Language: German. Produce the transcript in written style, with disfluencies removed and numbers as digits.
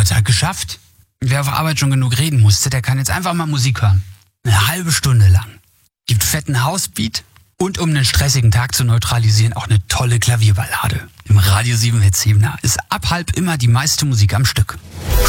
Leute, geschafft. Wer auf Arbeit schon genug reden musste, der kann jetzt einfach mal Musik hören. Eine halbe Stunde lang. Gibt fetten Housebeat und um einen stressigen Tag zu neutralisieren, auch eine tolle Klavierballade. Im Radio 7 Hits 7er ist ab halb immer die meiste Musik am Stück.